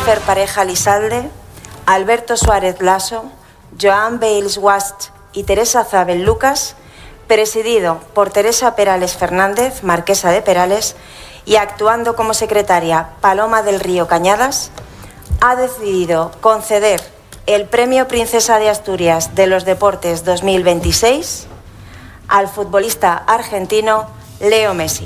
Jennifer Pareja Lizalde, Alberto Suárez Lasso, Joan Bales Wast y Teresa Zabel Lucas, presidido por Teresa Perales Fernández, marquesa de Perales, y actuando como secretaria Paloma del Río Cañadas, ha decidido conceder el Premio Princesa de Asturias de los Deportes 2026 al futbolista argentino Leo Messi.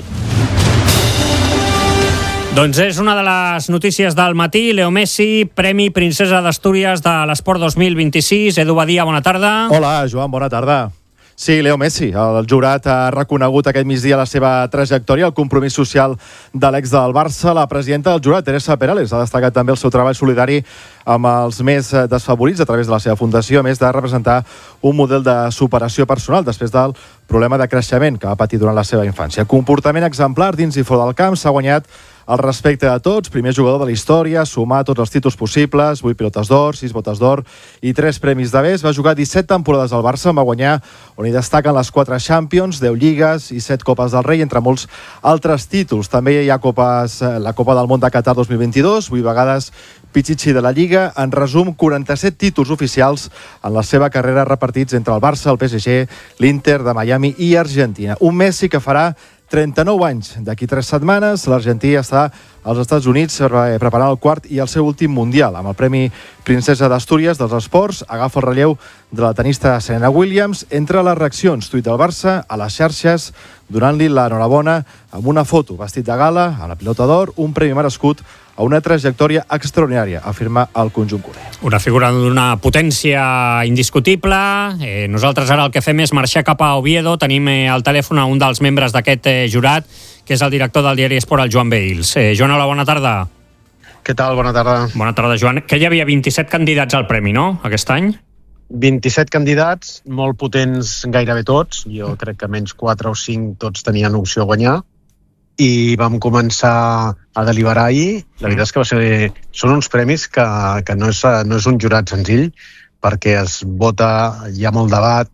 Doncs és una de les notícies del matí. Leo Messi, Premi Princesa d'Astúries de l'Esport 2026. Edu Badia, bona tarda. Hola, Joan, bona tarda. Sí, Leo Messi. El jurat ha reconegut aquest migdia la seva trajectòria, el compromís social de l'ex del Barça. La presidenta del jurat, Teresa Perales, ha destacat també el seu treball solidari amb els més desfavorits a través de la seva fundació, a més de representar un model de superació personal després del problema de creixement que va patir durant la seva infància. Comportament exemplar dins i fora del camp, s'ha guanyat el respecte de tots, primer jugador de la història, sumar tots els títols possibles, 8 pilotes d'or, 6 botes d'or i 3 premis de best. Va jugar 17 temporades al Barça, va guanyar, on hi destaquen les 4 Champions, 10 Lligues i 7 Copes del Rei, entre molts altres títols. També hi ha la Copa del Món de Qatar 2022, 8 vegades Pichichi de la Lliga. En resum, 47 títols oficials en la seva carrera repartits entre el Barça, el PSG, l'Inter de Miami i Argentina. Un Messi que farà 39 anys. D'aquí 3 setmanes, l'Argentí està als Estats Units preparant el quart i el seu últim Mundial. Amb el Premi Princesa d'Astúries dels Esports, agafa el relleu de la tenista Serena Williams. Entre les reaccions, tuit del Barça a les xarxes, donant-li l'enhorabona amb una foto vestit de gala, a la pilota d'or, un premi merescut a una trajectòria extraordinària, afirma el conjunt culer. Una figura d'una potència indiscutible. Nosaltres ara el que fem és marxar cap a Oviedo. Tenim al telèfon a un dels membres d'aquest jurat, que és el director del diari Esport, el Joan Bales. Joan, hola, bona tarda. Què tal? Bona tarda. Bona tarda, Joan. Que hi havia 27 candidats al premi, no?, aquest any? 27 candidats, molt potents gairebé tots. Jo crec que menys 4 o 5 tots tenien opció a guanyar. I vam començar a deliberar ahir. La veritat és que són uns premis que no és un jurat senzill, perquè es vota, hi ha molt debat,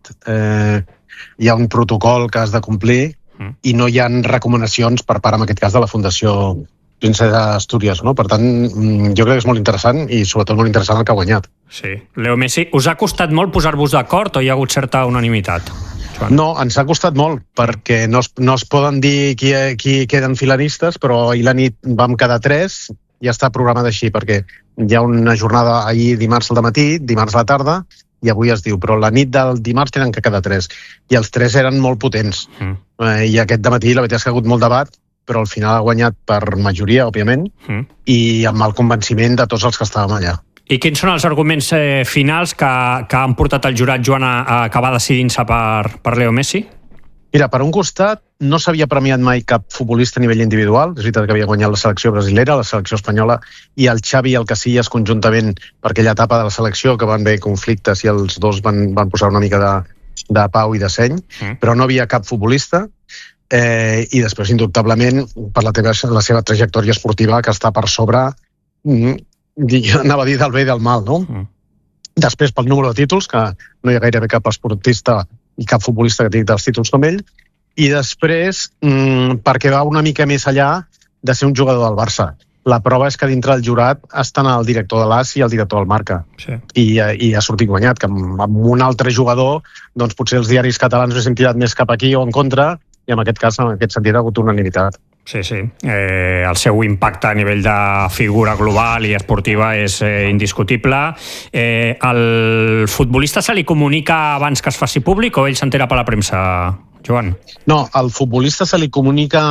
hi ha un protocol que has de complir i no hi ha recomanacions per part, en aquest cas, de la Fundació Princesa d'Astúries, no? Per tant, jo crec que és molt interessant i sobretot molt interessant el que ha guanyat. Sí. Leo Messi, us ha costat molt posar-vos d'acord o hi ha hagut certa unanimitat? Joan. No, ens ha costat molt, perquè no es poden dir qui queden finalistes, però ahir la nit vam quedar 3, ja està programada així, perquè hi ha una jornada ahir dimarts al matí, dimarts a la tarda, i avui es diu, però la nit del dimarts tenen que quedar 3, i els 3 eren molt potents. I aquest dematí la veritat és que ha hagut molt debat, però al final ha guanyat per majoria, òbviament, i amb el convenciment de tots els que estàvem allà. I quins són els arguments finals que han portat el jurat, Joan, a acabar decidint-se per Leo Messi? Mira, per un costat, no s'havia premiat mai cap futbolista a nivell individual. És veritat que havia guanyat la selecció brasilera, la selecció espanyola, i el Xavi i el Casillas conjuntament per aquella etapa de la selecció, que van haver conflictes i els dos van posar una mica de pau i de seny, però no havia cap futbolista. I després, indubtablement, per la seva trajectòria esportiva, que està per sobre, anava a dir del bé i del mal, no? Després, pel número de títols, que no hi ha gairebé cap esportista i cap futbolista que tingui dels títols com ell, i després perquè va una mica més enllà de ser un jugador del Barça. La prova és que dintre del jurat estan el director de l'AS i el director del Marca. Sí. I ha sortit guanyat, que amb un altre jugador, doncs potser els diaris catalans s'han tirat més cap aquí o en contra, i en aquest cas, en aquest sentit, ha hagut unanimitat. Sí. El seu impacte a nivell de figura global i esportiva és indiscutible. Al futbolista se li comunica abans que es faci públic o ell s'entera per la premsa, Joan? No, al futbolista se li comunica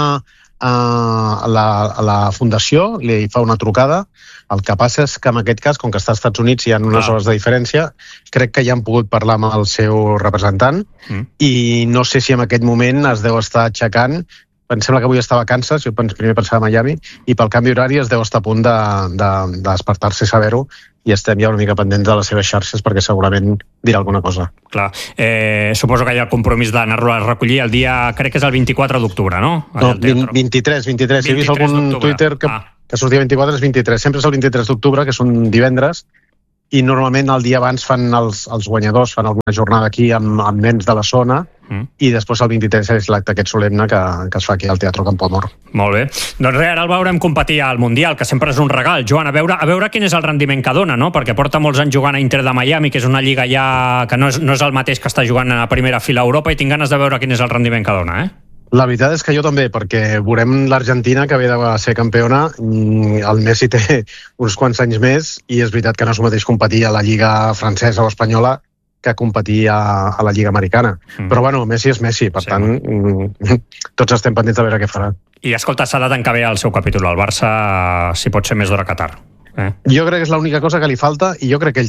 a la fundació, li fa una trucada. El que passa és que en aquest cas, com que està als Estats Units, hi ha unes hores de diferència, crec que ja han pogut parlar amb el seu representant i no sé si en aquest moment es deu estar aixecant. Em sembla que avui està a vacances, jo primer pensava a Miami, i pel canvi horari es deu estar a punt de despertar-se i saber-ho, i estem ja una mica pendents de les seves xarxes perquè segurament dirà alguna cosa. Clar. Suposo que hi ha el compromís d'anar-lo a recollir el dia, crec que és el 24 d'octubre, no? No, 23. Si he vist algun Twitter que sortia 24, és 23. Sempre és el 23 d'octubre, que és un divendres, i normalment el dia abans fan els guanyadors, fan alguna jornada aquí amb nens de la zona, i després el 23 és l'acte aquest solemne que es fa aquí al Teatro Campoamor. Molt bé. Doncs res, ara el veurem competir al Mundial, que sempre és un regal. Joan, a veure quin és el rendiment que dona, no? Perquè porta molts anys jugant a Inter de Miami, que és una lliga ja que no és el mateix que està jugant a primera fila a Europa, i tinc ganes de veure quin és el rendiment que dona, La veritat és que jo també, perquè veurem l'Argentina, que ve de ser campiona, el Messi té uns quants anys més, i és veritat que no és el mateix competir a la lliga francesa o espanyola que competir a la lliga americana. Però bueno, Messi és Messi, per tant, tots estem pendents de veure què farà. I escolta, s'ha de tancar bé el seu capítol al Barça, si pot ser més d'hora que tard. Jo crec que és l'única cosa que li falta, i jo crec que ell